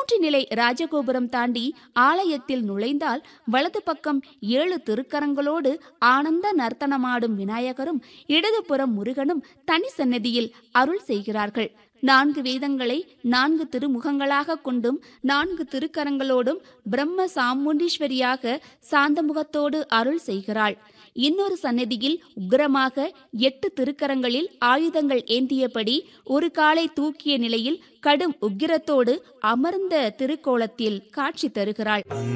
3 நிலை ராஜகோபுரம் தாண்டி ஆலயத்தில் நுழைந்தால் வலது பக்கம் 7 திருக்கரங்களோடு ஆனந்த நர்த்தனமாடும் விநாயகரும் இடதுபுறம் முருகனும் தனி சன்னதியில் அருள் செய்கிறார்கள். 4 வேதங்களை 4 திருமுகங்களாக கொண்டும் 4 திருக்கரங்களோடும் பிரம்ம சாமுண்டீஸ்வரியாக சாந்த முகத்தோடு அருள் செய்கிறாள். இன்னொரு சன்னதியில் உக்கிரமாக 8 திருக்கரங்களில் ஆயுதங்கள் ஏந்தியபடி ஒரு காலை தூக்கிய நிலையில் கடும் உக்கிரத்தோடு அமர்ந்த திருக்கோலத்தில் காட்சி தருகிறாள்.